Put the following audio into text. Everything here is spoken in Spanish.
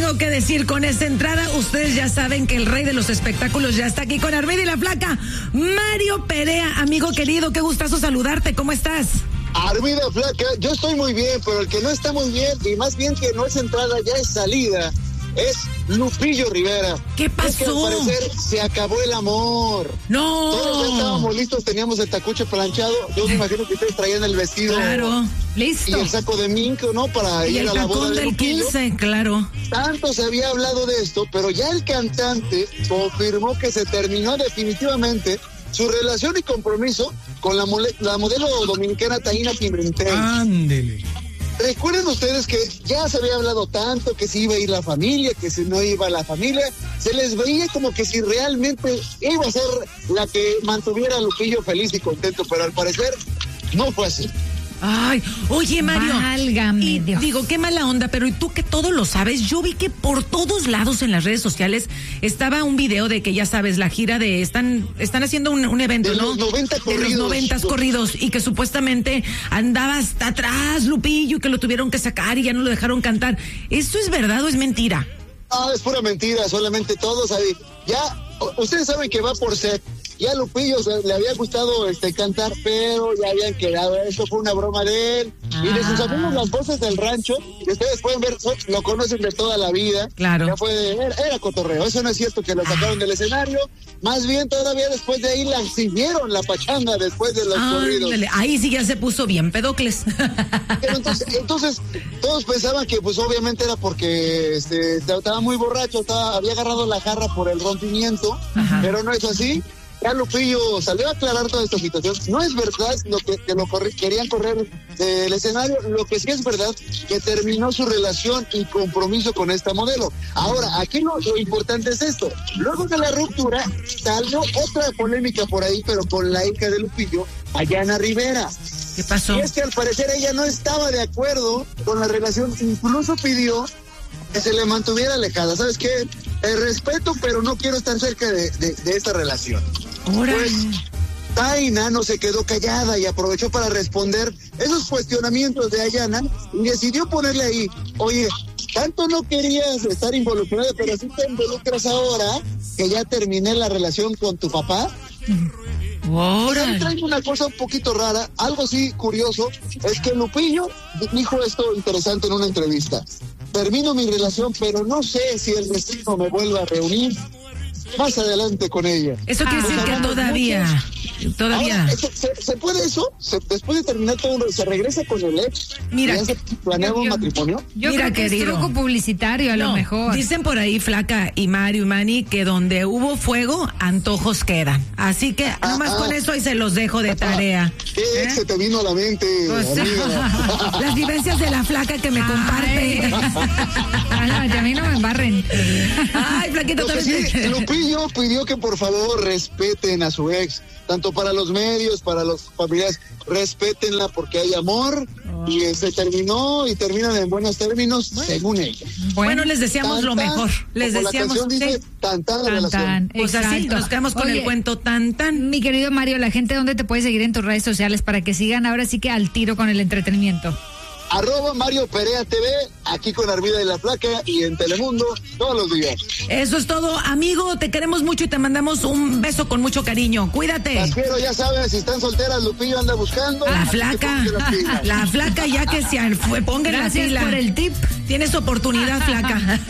tengo que decir con esta entrada? Ustedes ya saben que el rey de los espectáculos ya está aquí con Armida y la Flaca. Mario Perea, amigo querido, qué gustazo saludarte. ¿Cómo estás? Armida, Flaca, yo estoy muy bien, pero el que no está muy bien, y más bien que no es entrada, ya es salida, es Lupillo Rivera. ¿Qué pasó? Es que al parecer se acabó el amor. No. Todos ya estábamos listos, teníamos el tacuche planchado. Yo me imagino que ustedes traían el vestido. Claro, listo. Y el saco de mink, ¿no? Para y ir a la boda del 15, claro. Tanto se había hablado de esto, pero ya el cantante confirmó que se terminó definitivamente su relación y compromiso con la modelo dominicana Taina Pimentel. Ándele. Recuerden ustedes que ya se había hablado tanto que si iba a ir la familia, que si no iba la familia, se les veía como que si realmente iba a ser la que mantuviera a Lupillo feliz y contento, pero al parecer no fue así. Ay, oye, Mario. Válgame Dios. Digo, qué mala onda, pero ¿y tú que todo lo sabes? Yo vi que por todos lados en las redes sociales estaba un video de que ya sabes, la gira de están haciendo un evento, De ¿no? los 90 corridos. De los 90 corridos y que supuestamente andaba hasta atrás Lupillo y que lo tuvieron que sacar y ya no lo dejaron cantar. ¿Esto es verdad o es mentira? Ah, es pura mentira, solamente todos ahí. Ya, ustedes saben que va por set. Ya a Lupillo le había gustado cantar, pero ya habían quedado. Eso fue una broma de él. Y de sus amigos, las voces del rancho, que ustedes pueden ver, lo conocen de toda la vida. Claro. Ya era cotorreo. Eso no es cierto que lo sacaron del escenario. Más bien, todavía después de ahí la siguieron la pachanga después de los corridos. Ahí sí ya se puso bien pedocles. Pero entonces, todos pensaban que pues obviamente era porque estaba muy borracho, había agarrado la jarra por el rompimiento, pero no es así. Ya Lupillo salió a aclarar toda esta situación. No es verdad querían correr del escenario. Lo que sí es verdad que terminó su relación y compromiso con esta modelo. Ahora, aquí lo importante es esto. Luego de la ruptura salió otra polémica por ahí, pero con la hija de Lupillo, Ayana Rivera. ¿Qué pasó? Y es que al parecer ella no estaba de acuerdo con la relación, incluso pidió que se le mantuviera alejada. ¿Sabes qué? Respeto, pero no quiero estar cerca de esta relación. Pues Taina no se quedó callada y aprovechó para responder esos cuestionamientos de Ayana y decidió ponerle ahí, oye, tanto no querías estar involucrada, pero sí te involucras ahora que ya terminé la relación con tu papá. Ahora traigo una cosa un poquito rara, algo sí curioso, es que Lupillo dijo esto interesante en una entrevista. Termino mi relación, pero no sé si el destino me vuelva a reunir más adelante con ella. Eso quiere decir que todavía. Ahora, ¿se puede eso? Después de terminar todo, ¿se regresa con el ex? Mira, ¿ya se planea un matrimonio? Yo creo que es truco publicitario a lo mejor. Dicen por ahí, Flaca y Mario y Manny, que donde hubo fuego, antojos quedan. Así que nomás con eso ahí se los dejo de tarea. ¿Qué ex se te vino a la mente, amiga? Las vivencias de la Flaca que me comparte. A mí no me embarren. Ay, Flaquita, Lupillo pidió que por favor respeten a su ex, tanto para los medios, para los familiares, respétenla porque hay amor y se terminó y terminan en buenos términos, según ella. Bueno, les deseamos lo mejor. Les deseamos. La canción dice tan la relación. Pues así nos quedamos con el cuento tan. Mi querido Mario, la gente, ¿dónde te puede seguir en tus redes sociales para que sigan ahora sí que al tiro con el entretenimiento? @Mario Perea TV, aquí con Armida y la Flaca y en Telemundo todos los días. Eso es todo, amigo, te queremos mucho y te mandamos un beso con mucho cariño. Cuídate. Las quiero, ya sabes, si están solteras, Lupillo anda buscando. La Flaca ya que se fue, pongan las pilas. Gracias por el tip. Tienes oportunidad, Flaca.